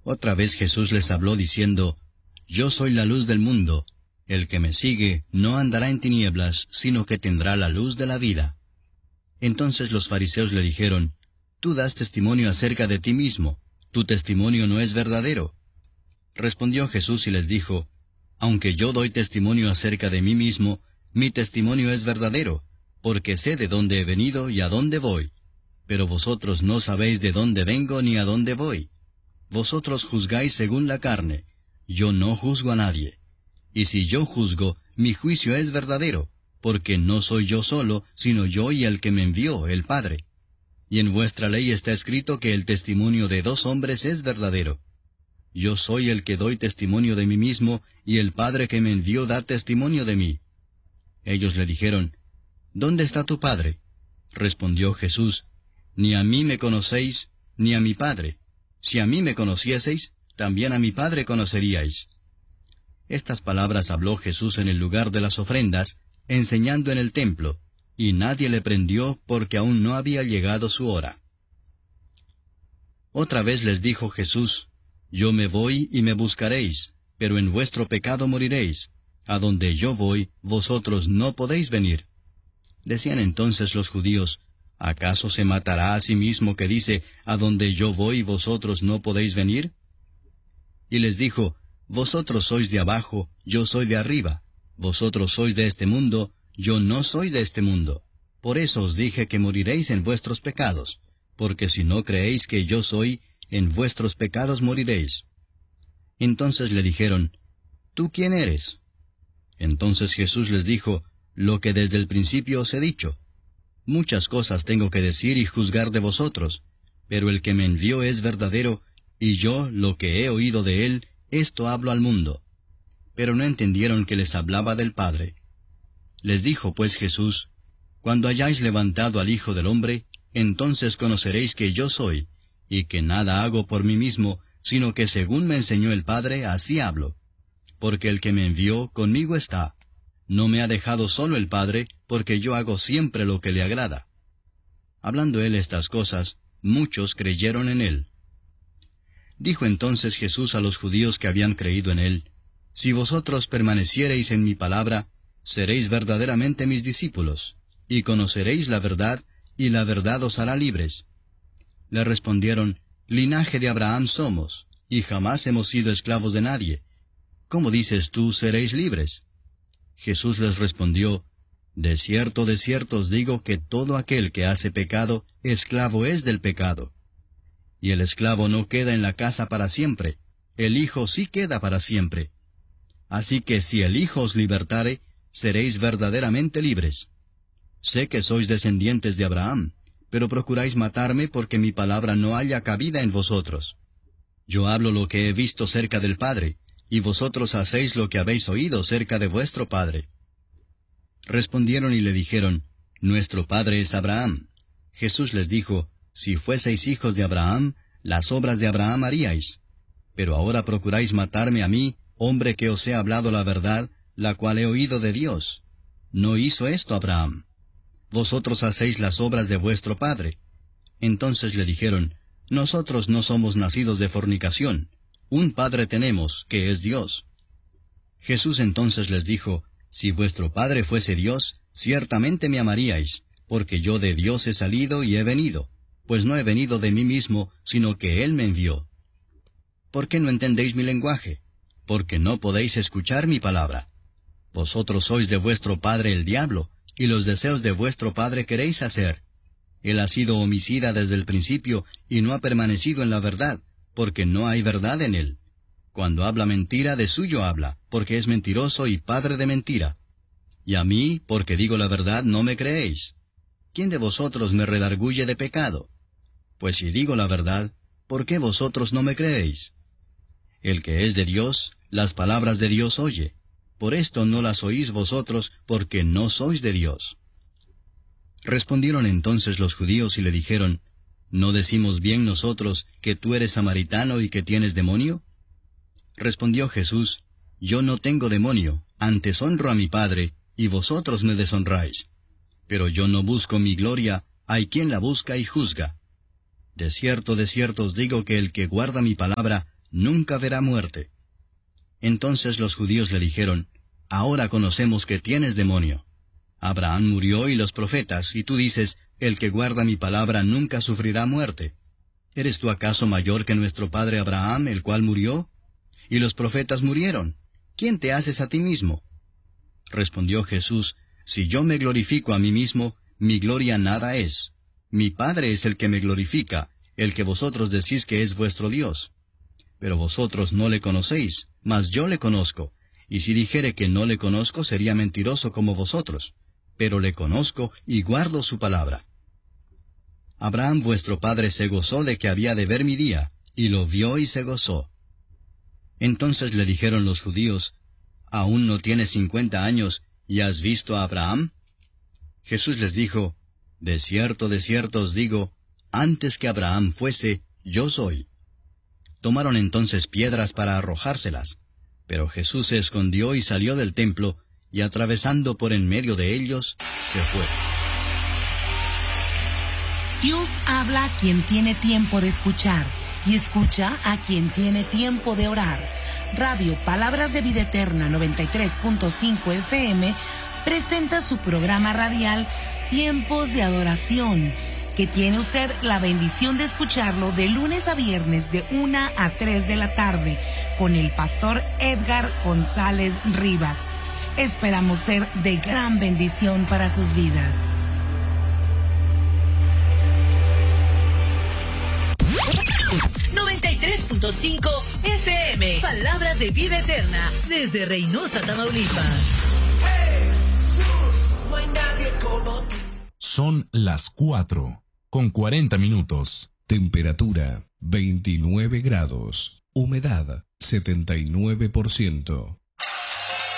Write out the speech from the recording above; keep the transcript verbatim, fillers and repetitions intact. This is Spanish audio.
Otra vez Jesús les habló diciendo, Yo soy la luz del mundo. El que me sigue no andará en tinieblas, sino que tendrá la luz de la vida. Entonces los fariseos le dijeron, Tú das testimonio acerca de ti mismo, tu testimonio no es verdadero. Respondió Jesús y les dijo, Aunque yo doy testimonio acerca de mí mismo, mi testimonio es verdadero, porque sé de dónde he venido y a dónde voy. Pero vosotros no sabéis de dónde vengo ni a dónde voy. Vosotros juzgáis según la carne, yo no juzgo a nadie. Y si yo juzgo, mi juicio es verdadero, porque no soy yo solo, sino yo y el que me envió, el Padre. Y en vuestra ley está escrito que el testimonio de dos hombres es verdadero. Yo soy el que doy testimonio de mí mismo, y el Padre que me envió da testimonio de mí. Ellos le dijeron, ¿Dónde está tu Padre? Respondió Jesús, Ni a mí me conocéis, ni a mi Padre. Si a mí me conocieseis, también a mi Padre conoceríais. Estas palabras habló Jesús en el lugar de las ofrendas, enseñando en el templo, y nadie le prendió porque aún no había llegado su hora. Otra vez les dijo Jesús, Yo me voy y me buscaréis, pero en vuestro pecado moriréis. A donde yo voy, vosotros no podéis venir. Decían entonces los judíos, ¿acaso se matará a sí mismo que dice, a donde yo voy vosotros no podéis venir? Y les dijo, Vosotros sois de abajo, yo soy de arriba. Vosotros sois de este mundo, yo no soy de este mundo. Por eso os dije que moriréis en vuestros pecados, porque si no creéis que yo soy, en vuestros pecados moriréis. Entonces le dijeron, ¿Tú quién eres? Entonces Jesús les dijo, Lo que desde el principio os he dicho. Muchas cosas tengo que decir y juzgar de vosotros, pero el que me envió es verdadero, y yo, lo que he oído de él, esto hablo al mundo. Pero no entendieron que les hablaba del Padre. Les dijo pues Jesús, Cuando hayáis levantado al Hijo del Hombre, entonces conoceréis que yo soy, y que nada hago por mí mismo, sino que según me enseñó el Padre, así hablo. Porque el que me envió conmigo está. No me ha dejado solo el Padre, porque yo hago siempre lo que le agrada. Hablando él estas cosas, muchos creyeron en él. Dijo entonces Jesús a los judíos que habían creído en él, Si vosotros permaneciereis en mi palabra, seréis verdaderamente mis discípulos, y conoceréis la verdad, y la verdad os hará libres. Le respondieron, Linaje de Abraham somos, y jamás hemos sido esclavos de nadie. ¿Cómo dices tú, seréis libres? Jesús les respondió, De cierto, de cierto os digo que todo aquel que hace pecado, esclavo es del pecado. Y el esclavo no queda en la casa para siempre, el Hijo sí queda para siempre. Así que si el Hijo os libertare, seréis verdaderamente libres. Sé que sois descendientes de Abraham, pero procuráis matarme porque mi palabra no haya cabida en vosotros. Yo hablo lo que he visto cerca del Padre, y vosotros hacéis lo que habéis oído cerca de vuestro padre. Respondieron y le dijeron, Nuestro padre es Abraham. Jesús les dijo, Si fueseis hijos de Abraham, las obras de Abraham haríais. Pero ahora procuráis matarme a mí, hombre que os he hablado la verdad, la cual he oído de Dios. No hizo esto Abraham. Vosotros hacéis las obras de vuestro padre. Entonces le dijeron, Nosotros no somos nacidos de fornicación. Un Padre tenemos, que es Dios. Jesús entonces les dijo, Si vuestro Padre fuese Dios, ciertamente me amaríais, porque yo de Dios he salido y he venido, pues no he venido de mí mismo, sino que Él me envió. ¿Por qué no entendéis mi lenguaje? Porque no podéis escuchar mi palabra. Vosotros sois de vuestro padre el diablo, y los deseos de vuestro padre queréis hacer. Él ha sido homicida desde el principio, y no ha permanecido en la verdad, porque no hay verdad en él. Cuando habla mentira, de suyo habla, porque es mentiroso y padre de mentira. Y a mí, porque digo la verdad, no me creéis. ¿Quién de vosotros me redarguye de pecado? Pues si digo la verdad, ¿por qué vosotros no me creéis? El que es de Dios, las palabras de Dios oye. Por esto no las oís vosotros, porque no sois de Dios. Respondieron entonces los judíos y le dijeron, ¿No decimos bien nosotros que tú eres samaritano y que tienes demonio? Respondió Jesús, Yo no tengo demonio, antes honro a mi Padre, y vosotros me deshonráis. Pero yo no busco mi gloria, hay quien la busca y juzga. De cierto, de cierto os digo que el que guarda mi palabra, nunca verá muerte. Entonces los judíos le dijeron, Ahora conocemos que tienes demonio. Abraham murió y los profetas, y tú dices, El que guarda mi palabra nunca sufrirá muerte. ¿Eres tú acaso mayor que nuestro padre Abraham, el cual murió? Y los profetas murieron. ¿Quién te haces a ti mismo? Respondió Jesús, Si yo me glorifico a mí mismo, mi gloria nada es. Mi Padre es el que me glorifica, el que vosotros decís que es vuestro Dios. Pero vosotros no le conocéis, mas yo le conozco, y si dijere que no le conozco sería mentiroso como vosotros, pero le conozco y guardo su palabra. Abraham vuestro padre se gozó de que había de ver mi día, y lo vio y se gozó. Entonces le dijeron los judíos, ¿Aún no tienes cincuenta años, y has visto a Abraham? Jesús les dijo, De cierto, de cierto os digo, antes que Abraham fuese, yo soy. Tomaron entonces piedras para arrojárselas, pero Jesús se escondió y salió del templo, y atravesando por en medio de ellos, se fue. Dios habla a quien tiene tiempo de escuchar, y escucha a quien tiene tiempo de orar. Radio Palabras de Vida Eterna noventa y tres punto cinco F M presenta su programa radial Tiempos de Adoración, que tiene usted la bendición de escucharlo de lunes a viernes de una a tres de la tarde con el pastor Edgar González Rivas. Esperamos ser de gran bendición para sus vidas. noventa y tres punto cinco F M, Palabras de Vida Eterna, desde Reynosa, Tamaulipas. Son las cuatro, con cuarenta minutos. Temperatura veintinueve grados. Humedad setenta y nueve por ciento.